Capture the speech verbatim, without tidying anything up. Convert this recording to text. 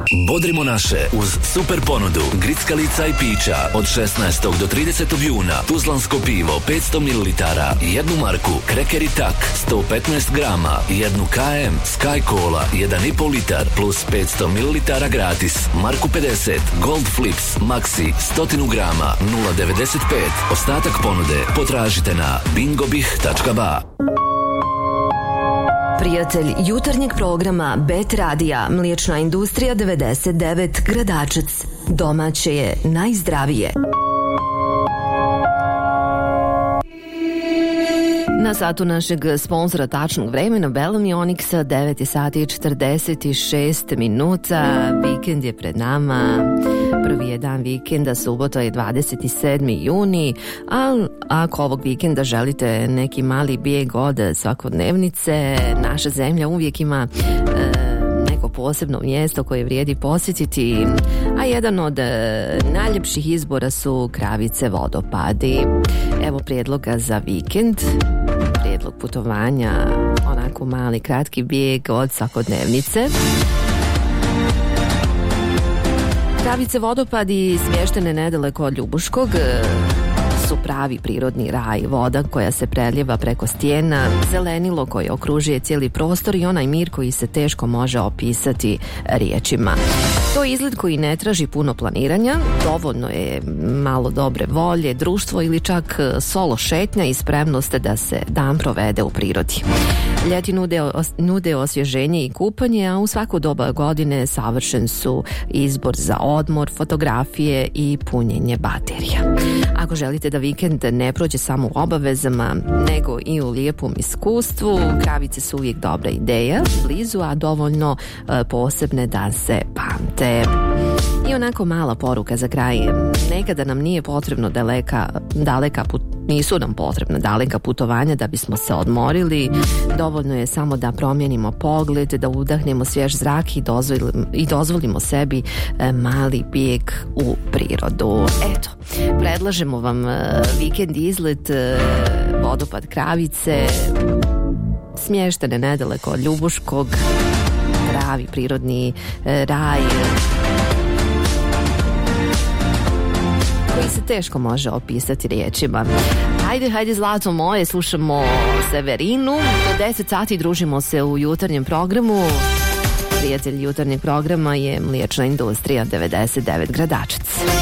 Bodrimo naše uz super ponudu grickalica i pića od šesnaestog do tridesetog juna. Tuzlansko pivo petsto mililitara i jednu marku, Kreker i Tak sto petnaest grama i jednu K M Sky Cola jedan i pol litar plus petsto mililitara gratis. Marku pedeset Gold Flips Maxi sto grama nula devedeset pet. Ostatak ponude potražite na bingobih tačka ba. Prijatelj jutarnjeg programa Bet Radija, Mliječna industrija devedeset devet Gradačac. Domaće je najzdravije. Na satu našeg sponzora tačnog vremena Bellamy Onyxa devet sati i četrdeset šest minuta. Vikend je pred nama. Prvi je dan vikenda, subota je dvadeset sedmi juni, a ako ovog vikenda želite neki mali bijeg od svakodnevnice, naša zemlja uvijek ima e, neko posebno mjesto koje vrijedi posjetiti, a jedan od e, najljepših izbora su Kravice vodopadi. Evo prijedloga za vikend, prijedlog putovanja, onako mali kratki bijeg od svakodnevnice. Kravice vodopadi, smještene nedaleko od Ljubuškog, su pravi prirodni raj. Voda koja se preljeva preko stijena, zelenilo koje okružuje cijeli prostor i onaj mir koji se teško može opisati riječima. To je izgled koji ne traži puno planiranja, dovoljno je malo dobre volje, društvo ili čak solo šetnja i spremnost da se dan provede u prirodi. Ljeti nude, os, nude osvježenje i kupanje, a u svako doba godine savršen su izbor za odmor, fotografije i punjenje baterija. Ako želite da vikend ne prođe samo u obavezama, nego i u lijepom iskustvu, Kravice su uvijek dobra ideja, blizu, a dovoljno e, posebne da se pamte. I onako mala poruka za kraj. Nekada nam nije potrebno daleka, daleka put, nisu nam potrebna daleka putovanja da bismo se odmorili. Dovoljno je samo da promijenimo pogled, da udahnemo svjež zrak i dozvolimo, i dozvolimo sebi e, mali bijeg u prirodu. Eto, predlažemo vam e, vikend izlet, e, vodopad Kravice, smještene nedaleko od Ljubuškog, pravi prirodni e, raj koji se teško može opisati riječima. Hajde, hajde zlato moje, slušamo Severinu. Do deset sati družimo se u jutarnjem programu. Prijatelj jutarnjeg programa je Mliječna industrija devedeset devet Gradačac.